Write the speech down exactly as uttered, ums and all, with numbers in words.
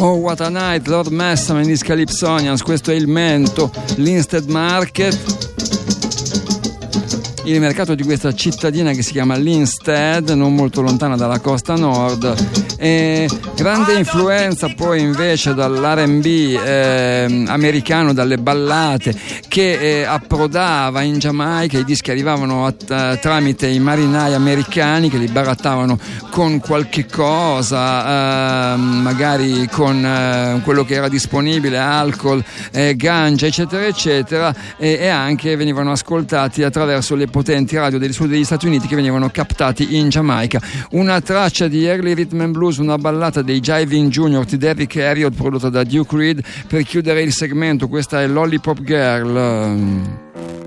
Oh What a Night, Lord Messam e Disc Calypsonians. Questo è il Mento, l'Instead Market, il mercato di questa cittadina che si chiama Linstead, non molto lontana dalla costa nord. E grande influenza poi invece dall'R and B eh, americano, dalle ballate, che eh, approdava in Giamaica. I dischi arrivavano a, a, tramite i marinai americani che li barattavano con qualche cosa, eh, magari con eh, quello che era disponibile, alcol, eh, ganja, eccetera eccetera, e, e anche venivano ascoltati attraverso le potenti radio del sud degli Stati Uniti che venivano captati in Giamaica. Una traccia di early rhythm and blues, una ballata dei Jiving Junior di Derrick Harriott prodotta da Duke Reed per chiudere il segmento. Questa è Lollipop Girl.